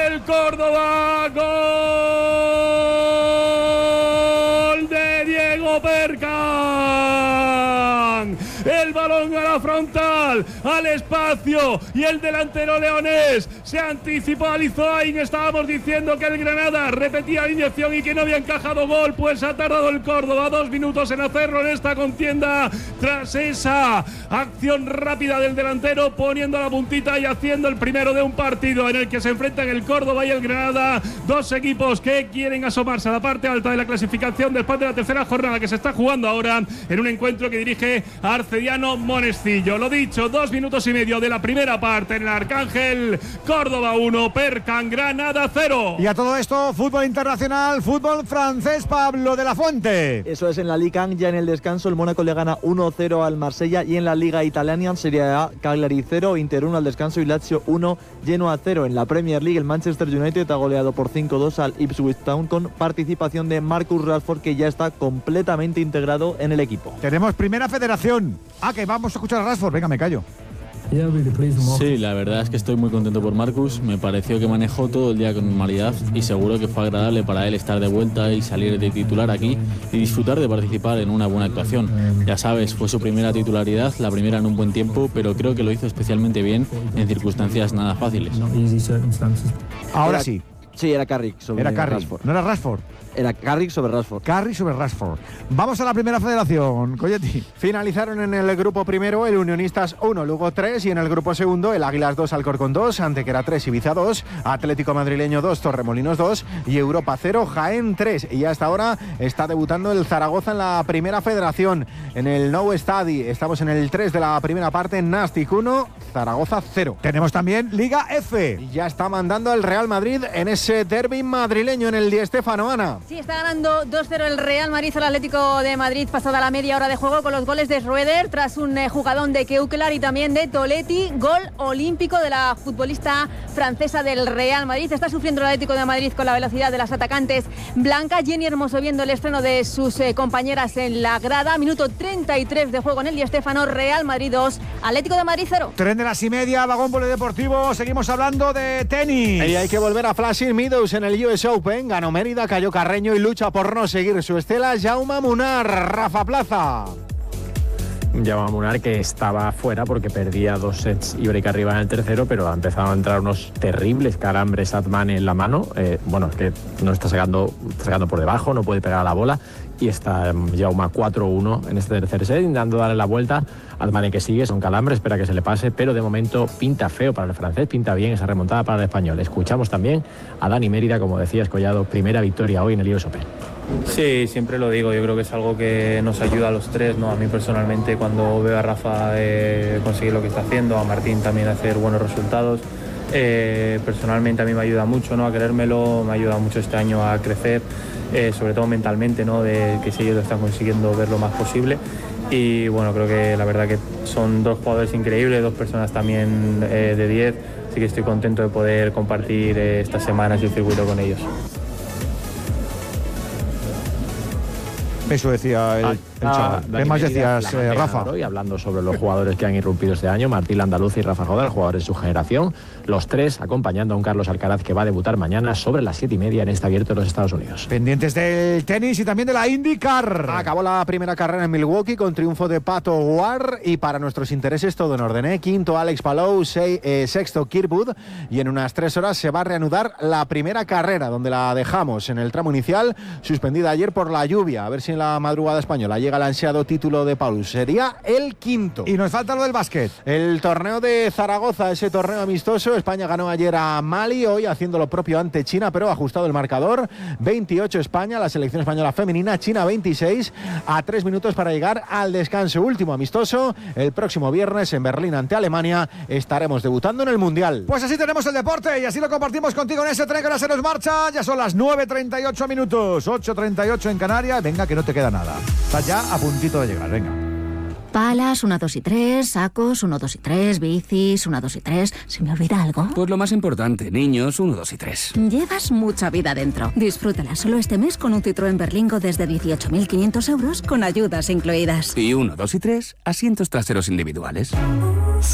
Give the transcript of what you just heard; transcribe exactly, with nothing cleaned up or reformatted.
el Córdoba. Gol de Diego Perkan. El balón a la frontal, al espacio, y el delantero leonés se anticipó a Lizoain. Estábamos diciendo que el Granada repetía la inyección y que no había encajado gol, pues ha tardado el Córdoba dos minutos en hacerlo en esta contienda, tras esa acción rápida del delantero, poniendo la puntita y haciendo el primero de un partido en el que se enfrentan el Córdoba y el Granada, dos equipos que quieren asomarse a la parte alta de la clasificación después de la tercera jornada que se está jugando ahora en un encuentro que dirige Arcediano Monestillo. Lo dicho, dos minutos y medio de la primera parte en el Arcángel. Córdoba uno, Perkan Granada cero. Y a todo esto, fútbol internacional, fútbol francés, Pablo de la Fuente. Eso es, en la Ligue uno, ya en el descanso, el Mónaco le gana uno cero al Marsella, y en la Liga Italiana, Serie A, Cagliari cero, Inter uno al descanso y Lazio uno, Genoa cero. En la Premier League, el Manchester United ha goleado por cinco dos al Ipswich Town, con participación de Marcus Rashford, que ya está completamente integrado en el equipo. Tenemos primera federación. Ah, que vamos a escuchar a Rashford. Venga, me callo. Sí, la verdad es que estoy muy contento por Marcus. Me pareció que manejó todo el día con normalidad y seguro que fue agradable para él estar de vuelta y salir de titular aquí y disfrutar de participar en una buena actuación. Ya sabes, fue su primera titularidad, la primera en un buen tiempo, pero creo que lo hizo especialmente bien en circunstancias nada fáciles. Ahora Era, sí. Sí, era Carrick sobre Era Carrick, Rashford. no era Rashford. Era Carrick sobre Rashford. Carrick sobre Rashford. Vamos a la primera federación, Coyetti. Finalizaron en el grupo primero el Unionistas uno, Lugo tres, y en el grupo segundo el Águilas dos, Alcorcón dos, Antequera tres, Ibiza dos, Atlético Madrileño dos, Torremolinos dos y Europa cero, Jaén tres. Y hasta ahora está debutando el Zaragoza en la primera federación. En el Nou Estadi estamos en el tres de la primera parte, Nastic uno, Zaragoza cero. Tenemos también Liga F. Y ya está mandando el Real Madrid en ese derbi madrileño en el Di Stéfano, Ana. Sí, está ganando dos cero el Real Madrid al Atlético de Madrid pasada la media hora de juego, con los goles de Schroeder tras un eh, jugadón de Keuklar y también de Toletti, gol olímpico de la futbolista francesa del Real Madrid. Está sufriendo el Atlético de Madrid con la velocidad de las atacantes blancas. Jenny Hermoso viendo el estreno de sus eh, compañeras en la grada. Minuto treinta y tres de juego en el Di Stéfano. Real Madrid dos, Atlético de Madrid cero. Tren de las y media, vagón polideportivo. Seguimos hablando de tenis. Y hay que volver a Flushing Meadows en el U S Open. Ganó Mérida, cayó Carreño y lucha por no seguir su estela Jaume Munar. Rafa Plaza. Jaume Munar, que estaba fuera porque perdía dos sets y break arriba en el tercero, pero ha empezado a entrar unos terribles calambres Atman en la mano. Eh, bueno, es que no está sacando, está sacando por debajo, no puede pegar a la bola, y está Jaume cuatro uno en este tercer set, intentando darle la vuelta. Atman, que sigue, son calambres, espera que se le pase, pero de momento pinta feo para el francés, pinta bien esa remontada para el español. Escuchamos también a Dani Mérida, como decías, Collado, primera victoria hoy en el U S Open. Sí, siempre lo digo, yo creo que es algo que nos ayuda a los tres, ¿no? A mí personalmente, cuando veo a Rafa eh, conseguir lo que está haciendo, a Martín también hacer buenos resultados, eh, personalmente a mí me ayuda mucho, ¿no? A querérmelo, me ayuda mucho este año a crecer, eh, sobre todo mentalmente, ¿no? De que si ellos lo están consiguiendo ver lo más posible. Y bueno, creo que la verdad que son dos jugadores increíbles, dos personas también eh, de diez, así que estoy contento de poder compartir eh, estas semanas y el circuito con ellos. Eso decía el, el chaval. ¿Qué más decías, eh, Rafa? Y hablando sobre los jugadores que han irrumpido este año, Martín Andaluz y Rafa Nadal, jugadores de su generación, los tres acompañando a un Carlos Alcaraz que va a debutar mañana sobre las siete y media en este Abierto de los Estados Unidos. Pendientes del tenis y también de la IndyCar. Acabó la primera carrera en Milwaukee con triunfo de Pato Ward, y para nuestros intereses todo en orden, ¿eh? Quinto Alex Palou, seis, eh, sexto Kirkwood, y en unas tres horas se va a reanudar la primera carrera, donde la dejamos en el tramo inicial, suspendida ayer por la lluvia. A ver si en la madrugada española llega el ansiado título de Paulus. Sería el quinto. Y nos falta lo del básquet. El torneo de Zaragoza, ese torneo amistoso. España ganó ayer a Mali, hoy haciendo lo propio ante China, pero ajustado el marcador. veintiocho España, la selección española femenina, China veintiséis, a tres minutos para llegar al descanso. Último amistoso, el próximo viernes en Berlín ante Alemania. Estaremos debutando en el Mundial. Pues así tenemos el deporte y así lo compartimos contigo en ese tren que ahora se nos marcha. Ya son las nueve treinta y ocho minutos, ocho treinta y ocho en Canarias. Venga, que no te queda nada. Estás ya a puntito de llegar, venga. Palas, uno, dos y tres, sacos, uno, dos y tres, bicis, uno, dos y tres. ¿Se me olvida algo? Pues lo más importante, niños, uno, dos y tres. Llevas mucha vida dentro. Disfrútala solo este mes con un Citroën Berlingo desde dieciocho mil quinientos euros con ayudas incluidas. Y uno, dos y tres, asientos traseros individuales.